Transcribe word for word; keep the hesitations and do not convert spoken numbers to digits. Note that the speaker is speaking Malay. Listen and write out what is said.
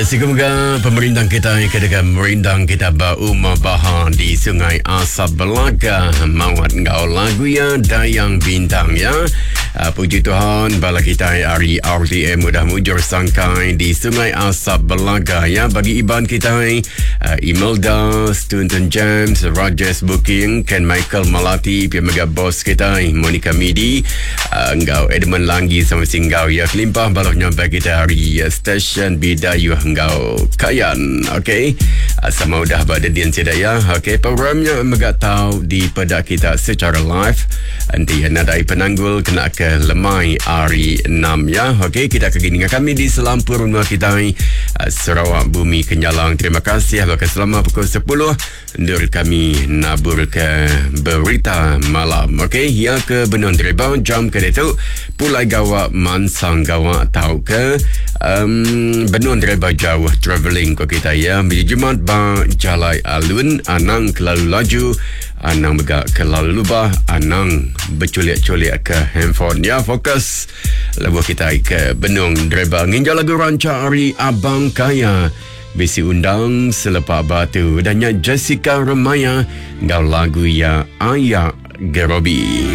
Ya, semoga pemerintah kita kedekat merindang kita berumah bahan di Sungai Asap Belaga. Mawat ngau lagu ya Dayang Bintang ya. Uh, puji Tuhan, bala kita hari R T M mudah mujur sangkai di Sungai Asap Belaga ya. Bagi iban kita uh, Imelda, Stunton James, Rajesh Booking, Ken Michael Malati, pia mega bos kita Monica Midi, uh, ngau Edmund Langgi sama singgau ya. Kelimpah balok nyampai kita hari uh, stesen Bidayu ngau Kayan. Okay, uh, sama udah pada dian sedaya. Okay, programnya mega tahu di pada kita secara live. Nanti nadai penanggul kena ke Lemai hari enam ya. Okey, kita akan dengan kami di selampur rumah kita uh, Sarawak Bumi Kenyalang. Terima kasih. Bahkan selama pukul sepuluh Nur kami nabur ke berita malam. Okey, ya ke Benun Terbang jam ke itu Pulai Gawak Mansang Gawak tahu ke um, Benun Terbang jauh travelling ko kita ya. Bila Jumat bang Jalai Alun Anang kelalu laju, Anang megak kelalu lubah, Anang berculiak-culiak ke handphone ya. Fokus lagu kita ke Benung Dreba nginjal lagu ranca hari Abang Kaya besi undang selepas batu dan Jessica Remaya ngau lagu ya Ayak Gerobi.